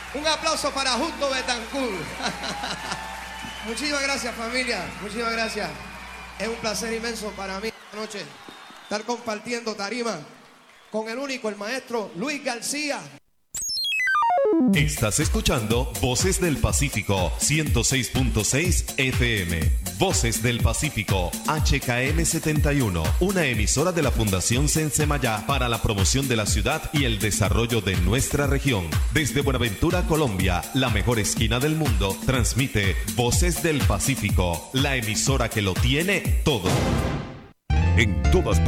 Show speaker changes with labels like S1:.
S1: Un aplauso para Justo Betancourt. Muchísimas gracias, familia. Muchísimas gracias. Es un placer inmenso para mí esta noche estar compartiendo tarima con el único, el maestro Luis García.
S2: Estás escuchando Voces del Pacífico 106.6 FM. Voces del Pacífico HKM 71, una emisora de la Fundación Sensemayá para la promoción de la ciudad y el desarrollo de nuestra región. Desde Buenaventura, Colombia, la mejor esquina del mundo, transmite Voces del Pacífico, la emisora que lo tiene todo.
S3: En todas